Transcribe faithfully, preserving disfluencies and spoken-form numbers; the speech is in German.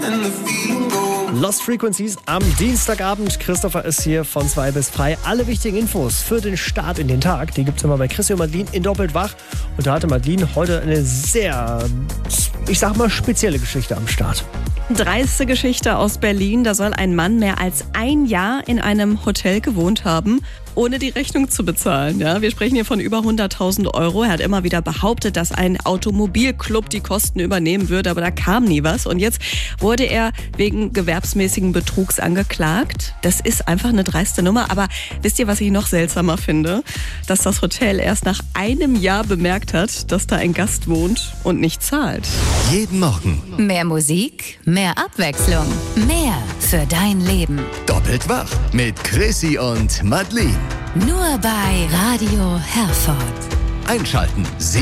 Lost Frequencies am Dienstagabend. Christopher ist hier von zwei bis drei. Alle wichtigen Infos für den Start in den Tag, die gibt es immer bei Chrissy und Madeline in Doppelt wach. Und da hatte Madeline heute eine sehr, ich sag mal, spezielle Geschichte am Start. Dreiste Geschichte aus Berlin. Da soll ein Mann mehr als ein Jahr in einem Hotel gewohnt haben, ohne die Rechnung zu bezahlen. Ja, wir sprechen hier von über hunderttausend Euro. Er hat immer wieder behauptet, dass ein Automobilclub die Kosten übernehmen würde, aber da kam nie was. Und jetzt wurde er wegen gewerbsmäßigen Betrugs angeklagt. Das ist einfach eine dreiste Nummer. Aber wisst ihr, was ich noch seltsamer finde? Dass das Hotel erst nach einem Jahr bemerkt hat, dass da ein Gast wohnt und nicht zahlt. Jeden Morgen Mehr Musik, mehr Abwechslung, mehr für dein Leben. Doppelt wach mit Chrissy und Madeline. Nur bei Radio Herford. Einschalten.